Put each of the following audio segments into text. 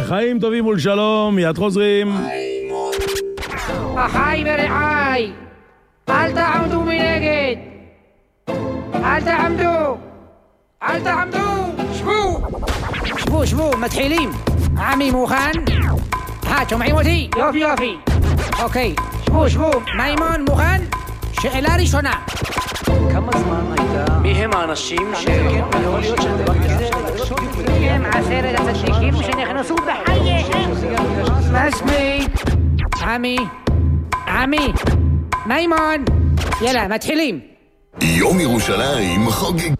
חיים טובים ולשלום, מיד חוזרים. אחי ורעי, אל תעמדו מנגד, אל תעמדו, אל תעמדו, שבו, שבו, שבו, מתחילים. עמי מוכן? שומעים אותי? יופי יופי. אוקיי, שבו, שבו. מימון מוכן? שאלה ראשונה. כמה זמן הייתה... מי הם האנשים שיכול להיות שדבר כזה? מי הם 10 הצדיקים שנכנסו בחייהם? מספיק. עמי, מימון. יאללה, מתחילים. יום ירושלים חוגג.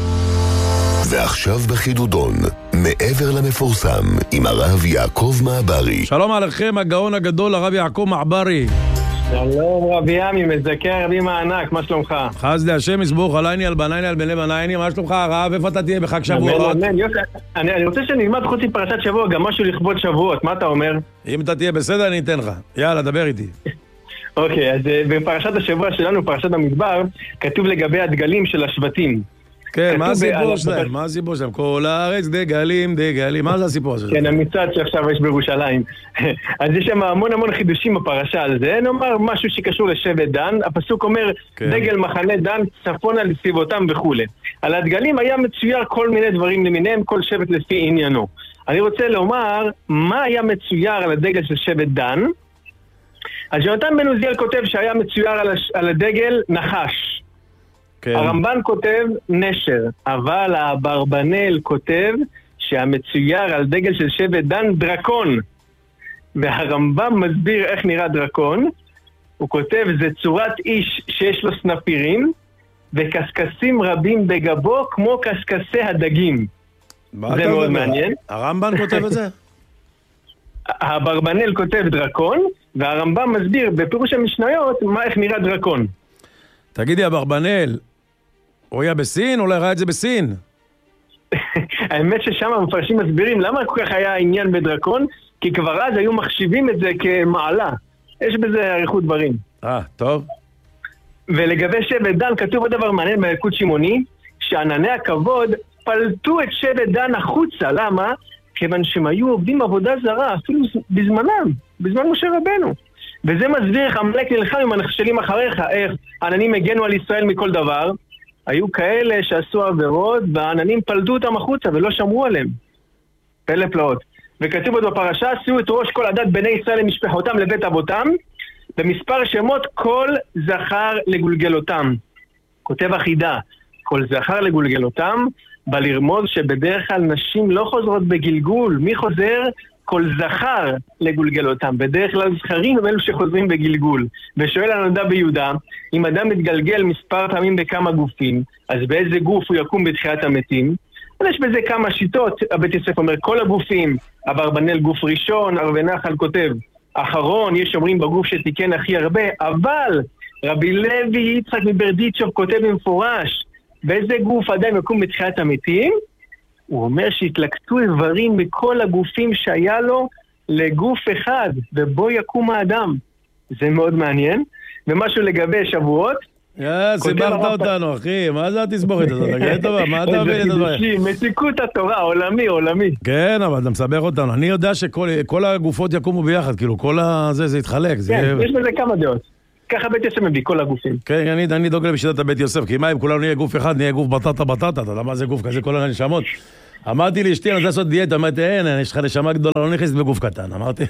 ועכשיו בחידודון, מעבר למפורסם, עם הרב יעקב מעברי. שלום עליכם, הגאון הגדול, הרב יעקב מעברי. שלום רבי ימי, מזכר רבי מענק, מה שלומך? חסדי השם יסבוך עלייני על בנייני על בני בנייני, מה שלומך הרב? איפה אתה תהיה בחג שבועות? אני רוצה שנלמד חוץ מפרשת שבוע גם משהו לכבוד שבועות, מה אתה אומר? אם אתה תהיה בסדר אני אתן לך, יאללה דבר איתי. אוקיי, אז בפרשת השבוע שלנו, פרשת המדבר, כתוב לגבי הדגלים של השבטים. כן, מה הסיפור שלהם? מה הסיפור שלהם? כל הארץ דגלים, מה זה הסיפור הזה? כן, המצעד שעכשיו יש בירושלים. אז יש שם המון חידושים בפרשה על זה. נאמר משהו שקשור לשבט דן. הפסוק אומר, דגל מחנה דן, צפונה לסביבותם וכו'. על הדגלים היה מצויר כל מיני דברים למיניהם, כל שבט לפי עניינו. אני רוצה לומר, מה היה מצויר על הדגל של שבט דן? אז יונתן בן עוזיאל כותב שהיה מצויר על הדגל נחש. כן. הרמב"ן כותב נשר, אבל האברבנאל כותב שהמצויר על דגל של שבט דן דרקון. והרמב"ם מסביר איך נראה דרקון. הוא כותב, זה צורת איש שיש לו סנפירים וקסקסים רבים בגבו כמו קסקסי הדגים. זה מאוד מעניין. הרמב"ן כותב את זה? האברבנאל כותב דרקון, והרמב"ם מסביר בפירוש המשניות איך נראה דרקון. תגידי, אברבנאל, הוא היה בסין? אולי ראה את זה בסין? האמת ששם המפרשים מסבירים למה כל כך היה עניין בדרקון, כי כבר אז היו מחשיבים את זה כמעלה. יש בזה עריכות דברים. טוב. ולגבי שבט דן כתוב עוד דבר מעניין בילקוט שמעוני, שענני הכבוד פלטו את שבט דן החוצה. למה? כיוון שהם היו עובדים עבודה זרה, אפילו בזמנם, בזמן משה רבנו. וזה מסביר איך עמלק נלחם עם הנחשלים אחריך, איך העננים הגנו על ישראל מכל דבר. היו כאלה שעשו עבירות והעננים פלטו אותם החוצה ולא שמרו עליהם. פלא פלאות. וכתוב עוד בפרשה, עשו את ראש כל עדת בני ישראל למשפחותם לבית אבותם, במספר שמות כל זכר לגולגלותם. כותב החידה, כל זכר לגולגלותם, בא לרמוז שבדרך כלל נשים לא חוזרות בגלגול. מי חוזר? כל זכר לגולגלותם. בדרך כלל זכרים הם אלו שחוזרים בגלגול. ושואל הנודע ביהודה, אם אדם מתגלגל מספר פעמים בכמה גופים, אז באיזה גוף הוא יקום בתחיית המתים? יש בזה כמה שיטות. הבית יוסף אומר כל הגופים, אברבנאל גוף ראשון, ערבי נחל כותב אחרון, יש אומרים בגוף שתיקן הכי הרבה, אבל רבי לוי יצחק מברדיצ'וב כותב במפורש, באיזה גוף אדם יקום בתחיית המתים? הוא אומר שהתלקטו איברים בכל הגופים שהיה לו לגוף אחד, ובו יקום האדם. זה מאוד מעניין. ומשהו לגבי שבועות. סיברת אותנו, אחי. מה זה התסבוכת הזאת? מה אתה מבין את הדברים? מתיקות התורה, עולמי. כן, אבל אתה מסבר אותנו. אני יודע שכל הגופות יקומו ביחד, כאילו כל זה יתחלק. כן, יש בזה כמה דעות. ככה בית יוסף מביא כל הגופים. כן, אני דוגל בשיטת הבית יוסף, כי מה אם כולנו נהיה גוף אחד, נהיה גוף בטטה, אתה יודע מה זה גוף כזה, כל הנשמות. אמרתי לי, אשתי, אני רוצה לעשות דיאטה, אמרתי, אין, יש לך נשמה גדולה, לא נכנסת בגוף קטן, אמרתי.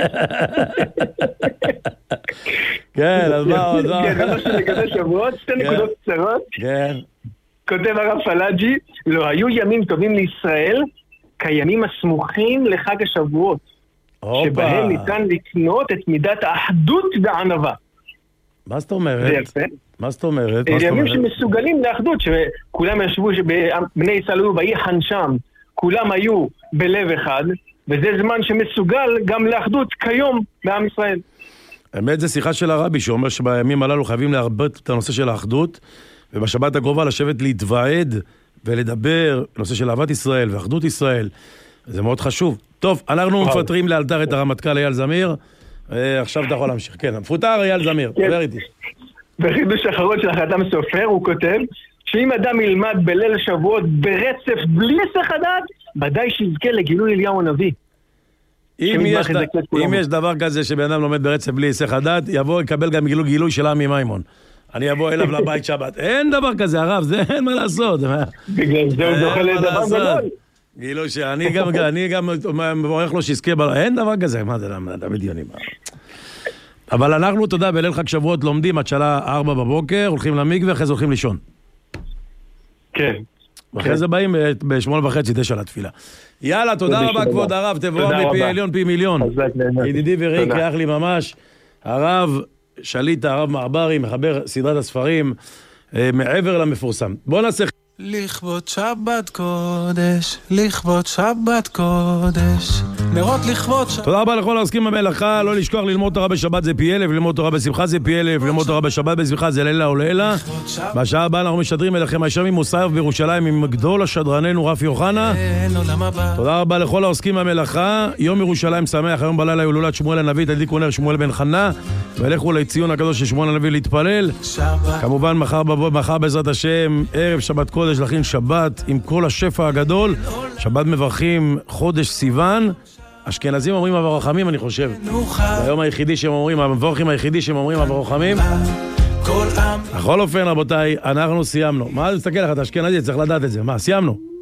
כן, אז מה עוד? כן, זה משהו לגבי שבועות, 2 נקודות קצרות. כן. כותב הרב פלאג'י, לא היו ימים טובים לישראל, כימים הסמוכים לחג השבועות, שבהם ניתן לקנות את מידת האחדות והענווה. מה זאת אומרת? זה יפה. מה זאת אומרת? ימים שמסוגלים לאחדות, שכולם ישבו, בני ישראל היו באי חנשם, כולם היו בלב אחד, וזה זמן שמסוגל גם לאחדות כיום בעם ישראל. האמת זה שיחה של הרבי, שאומר שבימים הללו חייבים להרבות את הנושא של האחדות, ובשבת הקרובה לשבת להתוועד ולדבר, נושא של אהבת ישראל ואחדות ישראל, זה מאוד חשוב. טוב, אנחנו מפטרים לאלתר את הרמטכ"ל אייל זמיר, עכשיו אתה יכול להמשיך. כן, המפוטר אייל זמיר, דבר איתי. בחידוש האחרון של החתם סופר הוא כותב שאם אדם ילמד בליל שבועות ברצף בלי היסח הדעת, ודאי שיזכה לגילוי אליהו הנביא. אם יש דבר כזה שבן אדם לומד ברצף בלי היסח הדעת, יבוא, יקבל גם גילוי של עמי מימון. אני אבוא אליו לבית שבת. אין דבר כזה, הרב, זה אין מה לעשות. בגלל זה הוא זוכה לדבר גדול. גילוי שאני גם מבורך לו שיזכה, אין דבר כזה, מה זה, אתה בדיונים. אבל אנחנו, תודה, בליל חג שבועות לומדים עד שעה 4 בבוקר, הולכים למקווה, אחרי זה הולכים לישון. כן. ואחרי זה באים ב8:30, 9 לתפילה. יאללה, תודה רבה כבוד הרב, תבואו מפי עליון פי מיליון. ידידי וראי, קריח לי ממש, הרב שליט, הרב מעברי, מחבר סדרת הספרים, מעבר למפורסם. בואו נעשה... לכבוד שבת קודש, לכבוד שבת קודש, נרות לכבוד שבת. תודה רבה לכל העוסקים במלאכה, לא לשכוח ללמוד תורה בשבת זה פי 1000, ללמוד תורה בשמחה זה פי 1000, ללמוד תורה בשבת בשמחה זה לילה או לילה. בשעה הבאה אנחנו משדרים אליכם הישר ממוסייב בירושלים עם גדול השדרננו רפי יוחנה. תודה רבה לכל העוסקים במלאכה, יום ירושלים שמח, היום בלילה הילולת שמואל הנביא, תדליקו נר שמואל בן חנה, ולכו לציון הקדוש של שמואל הנביא להתפלל. כמובן מחר בעזרת השם ערב שבת קודש לכין שבת עם כל השפע הגדול, שבת מברכים חודש סיוון, אשכנזים אומרים אב הרחמים אני חושב, היום היחידי שהם אומרים, המברכים היחידי שהם אומרים אב הרחמים. בכל אופן רבותיי, אנחנו סיימנו. מה להסתכל לך, אתה אשכנזי, צריך לדעת את זה, מה, סיימנו?